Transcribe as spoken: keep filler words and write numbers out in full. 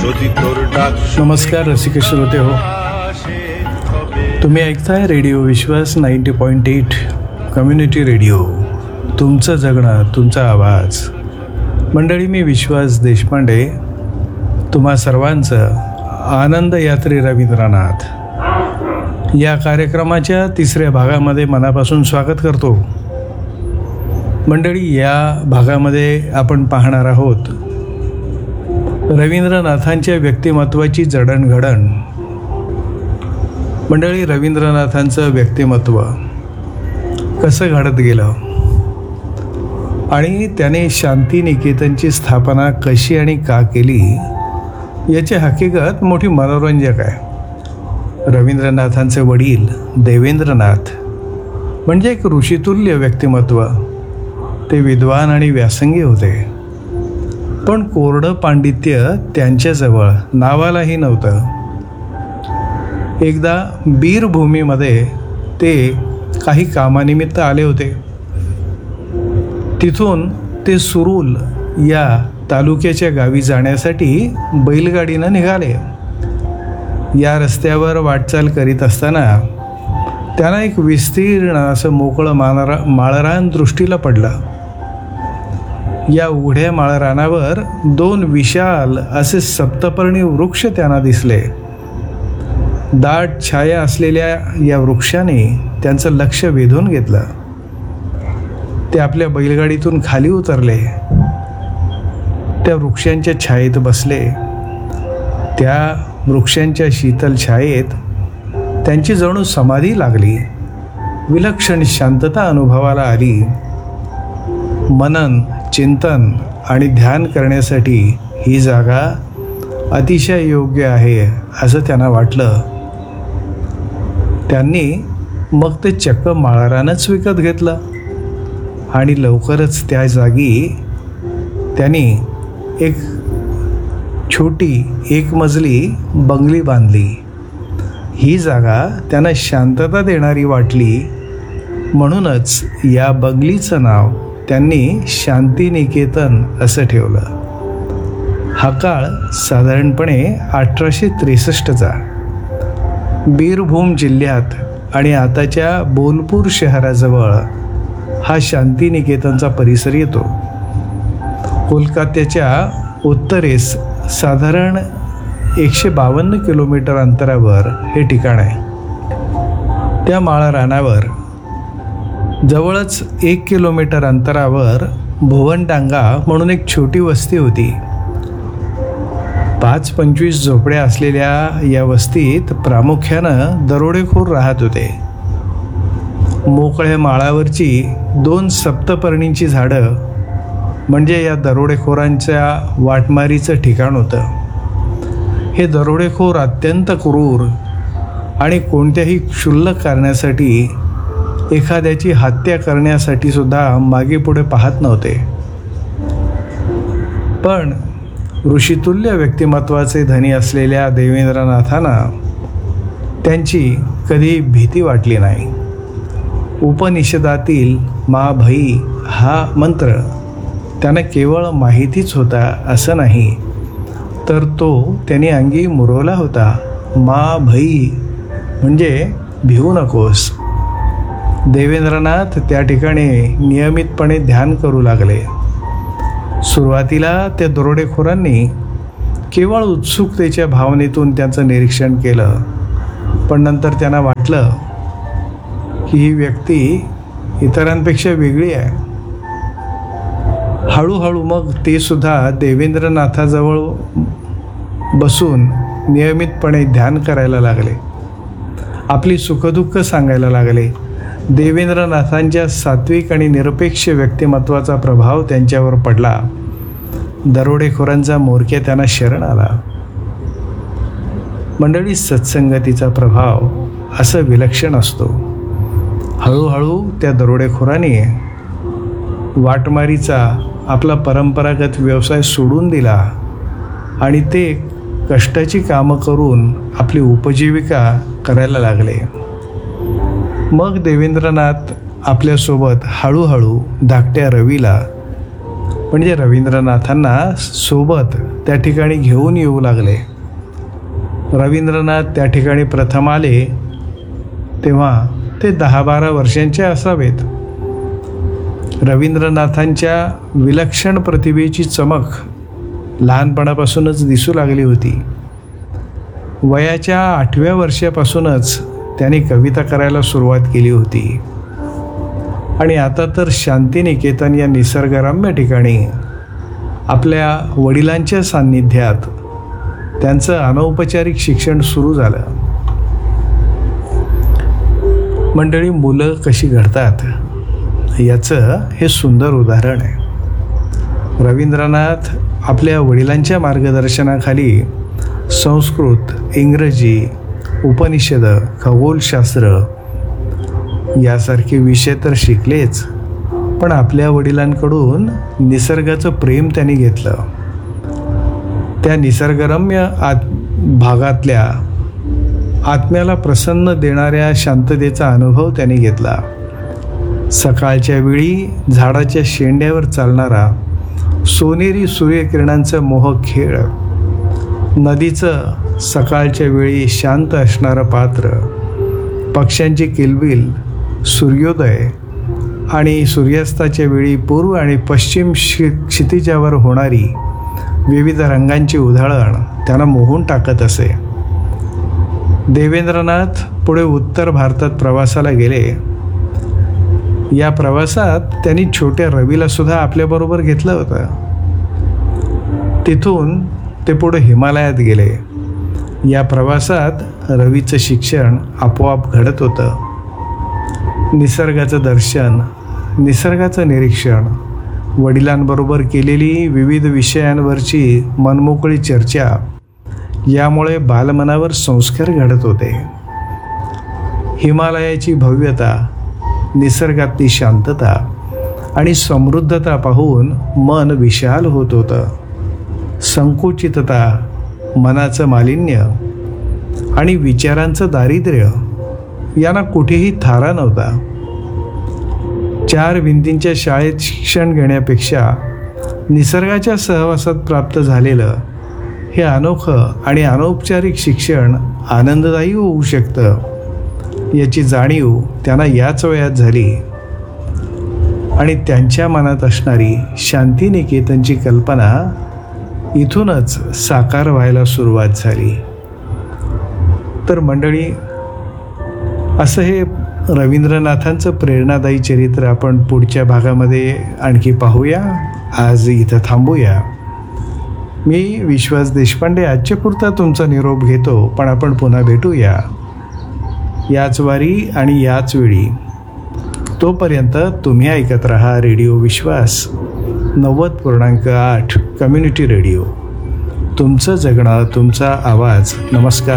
नमस्कार रसिक श्रोते हो, तुम्ही ऐकताय रेडिओ विश्वास ninety point eight community radio. तुमचं जगणं तुमचा आवाज. मंडळी, मी विश्वास देशपांडे तुम्हा सर्वांचं आनंद यात्री रवींद्रनाथ या कार्यक्रमाच्या तिसऱ्या भागामध्ये मनापासून स्वागत करतो. मंडळी, या भागामध्ये आपण पाहणार आहोत रवींद्रनाथांच्या व्यक्तिमत्वाची जडणघडण. मंडळी, रवींद्रनाथांचं व्यक्तिमत्व कसं घडत गेलं आणि त्याने शांतिनिकेतनची स्थापना कशी आणि का केली याची हकीकत मोठी मनोरंजक आहे. रवींद्रनाथांचे वडील देवेंद्रनाथ म्हणजे एक ऋषितुल्य व्यक्तिमत्व. ते विद्वान आणि व्यासंगी होते, पण कोरडं पांडित्य त्यांच्याजवळ नावालाही नव्हतं. एकदा बीरभूमीमध्ये ते काही कामानिमित्त आले होते. तिथून ते सुरूल या तालुक्याच्या गावी जाण्यासाठी बैलगाडीनं निघाले. या रस्त्यावर वाटचाल करीत असताना त्यांना एक विस्तीर्ण असं मोकळं माळरा माळरान दृष्टीला पडलं. या उघड्या माळरानावर दोन विशाल असे सप्तपर्णी वृक्ष त्यांना दिसले. दाट छाया असलेल्या या वृक्षाने त्यांचं लक्ष वेधून घेतलं. ते आपल्या बैलगाडीतून खाली उतरले, त्या वृक्षांच्या छायेत बसले. त्या वृक्षांच्या शीतल छायेत त्यांची जणू समाधी लागली. विलक्षण शांतता अनुभवाला आली. मनन, चिंतन आणि ध्यान करण्यासाठी ही जागा अतिशय योग्य आहे असं त्यांना वाटलं. त्यांनी मग ते चक्क माळरानच विकत घेतलं आणि लवकरच त्या जागी त्यांनी एक छोटी एक मजली बंगली बांधली. ही जागा त्यांना शांतता देणारी वाटली, म्हणूनच या बंगलीचं नाव त्यांनी शांतिनिकेतन असं ठेवलं. हा काळ साधारणपणे अठराशे त्रेसष्टचा. बीरभूम जिल्ह्यात आणि आताच्या बोलपूर शहराजवळ हा शांतिनिकेतनचा परिसर येतो. कोलकात्याच्या उत्तरेस साधारण एकशे बावन्न किलोमीटर अंतरावर हे ठिकाण आहे. त्या माळरानावर जवळच एक किलोमीटर अंतरावर भुवनडांगा म्हणून एक छोटी वस्ती होती. पाच पंचवीस झोपड्या असलेल्या या वस्तीत प्रामुख्यानं दरोडेखोर राहत होते. मोकळ्या माळावरची दोन सप्तपर्णींची झाडं म्हणजे या दरोडेखोरांच्या वाटमारीचं ठिकाण होतं. हे दरोडेखोर अत्यंत क्रूर आणि कोणत्याही क्षुल्लक कारणासाठी एखाद्याची हत्या करण्यासाठी सुद्धा मागे पुढे पाहत नव्हते. पण ऋषितुल्य व्यक्तिमत्वाचे धनी असलेल्या देवेंद्रनाथांना त्यांची कधी भीती वाटली नाही. उपनिषदातील मा भई हा मंत्र त्यांना केवळ माहितीच होता असं नाही, तर तो त्यांनी अंगी मुरवला होता. मा भई म्हणजे भिवू नकोस. देवेंद्रनाथ त्या ठिकाणी नियमितपणे ध्यान करू लागले. सुरुवातीला त्या दरोडेखोरांनी केवळ उत्सुकतेच्या भावनेतून त्यांचं निरीक्षण केलं, पण नंतर त्यांना वाटलं की ही व्यक्ती इतरांपेक्षा वेगळी आहे. हळूहळू मग ते सुद्धा देवेंद्रनाथाजवळ बसून नियमितपणे ध्यान करायला लागले. आपली सुखदुःख सांगायला लागले. देवेंद्रनाथांच्या सात्विक आणि निरपेक्ष व्यक्तिमत्वाचा प्रभाव त्यांच्यावर पडला. दरोडेखोरांचा मोरक्या त्यांना शरण आला. मंडळी, सत्संगतीचा प्रभाव असं विलक्षण असतो. हळूहळू त्या दरोडेखोरांनी वाटमारीचा आपला परंपरागत व्यवसाय सोडून दिला आणि ते कष्टाची कामं करून आपली उपजीविका करायला लागले. मग देवेंद्रनाथ आपल्यासोबत हळूहळू धाकट्या रवीला म्हणजे रवींद्रनाथांना सोबत त्या ठिकाणी घेऊन येऊ लागले. रवींद्रनाथ त्या ठिकाणी प्रथम आले तेव्हा ते दहा बारा वर्षांचे असावेत. रवींद्रनाथांच्या विलक्षण प्रतिभेची चमक लहानपणापासूनच दिसू लागली होती. वयाच्या आठव्या वर्षापासूनच त्यांनी कविता करायला सुरुवात केली होती. आणि आता तर शांतिनिकेतन या निसर्गरम्य ठिकाणी आपल्या वडिलांच्या सान्निध्यात त्यांचं अनौपचारिक शिक्षण सुरू झालं. मंडळी, मुलं कशी घडतात याचं हे सुंदर उदाहरण आहे. रवींद्रनाथ आपल्या वडिलांच्या मार्गदर्शनाखाली संस्कृत, इंग्रजी, उपनिषद, खगोलशास्त्र यासारखे विषय तर शिकलेच, पण आपल्या वडिलांकडून निसर्गाचं प्रेम त्यांनी घेतलं. त्या निसर्गरम्य आत भागातल्या आत्म्याला प्रसन्न देणाऱ्या शांततेचा अनुभव त्यांनी घेतला. सकाळच्या वेळी झाडाच्या शेंड्यावर चालणारा सोनेरी सूर्यकिरणांचा मोहक खेळ, नदीचं सकाळच्या वेळी शांत असणारं पात्र, पक्ष्यांची किलबिल, सूर्योदय आणि सूर्यास्ताच्या वेळी पूर्व आणि पश्चिम क्षि क्षितिजावर होणारी विविध रंगांची उधळण त्यांना मोहून टाकत असे. देवेंद्रनाथ पुढे उत्तर भारतात प्रवासाला गेले. या प्रवासात त्यांनी छोट्या रवीला सुद्धा आपल्याबरोबर घेतलं होतं. तिथून ते पुढे हिमालयात गेले. या प्रवासात रवीचं शिक्षण आपोआप घडत होतं. निसर्गाचं दर्शन, निसर्गाचं निरीक्षण, वडिलांबरोबर केलेली विविध विषयांवरची मनमोकळी चर्चा यामुळे बालमनावर संस्कार घडत होते. हिमालयाची भव्यता, निसर्गातली शांतता आणि समृद्धता पाहून मन विशाल होत होतं. संकुचितता, मनाचं मालिन्य आणि विचारांचं दारिद्र्य यांना कुठेही थारा नव्हता. चार भिंतींच्या शाळेत शिक्षण घेण्यापेक्षा निसर्गाच्या सहवासात प्राप्त झालेलं हे अनोखं आणि अनौपचारिक शिक्षण आनंददायी होऊ शकतं याची जाणीव त्यांना याच वयात झाली. आणि त्यांच्या मनात असणारी शांतिनिकेतनची कल्पना इथूनच साकार व्हायला सुरुवात झाली. तर मंडळी, असं हे रवींद्रनाथांचं प्रेरणादायी चरित्र आपण पुढच्या भागामध्ये आणखी पाहूया. आज इथं थांबूया. मी विश्वास देशपांडे आजच्या पुरता तुमचा निरोप घेतो, पण आपण पुन्हा भेटूया याच वारी आणि याच वेळी. तोपर्यंत तुम्ही ऐकत रहा रेडिओ विश्वास नव्वद पूर्णांक आठ कम्युनिटी रेडिओ. तुमचं जगणं, तुमचा आवाज. नमस्कार.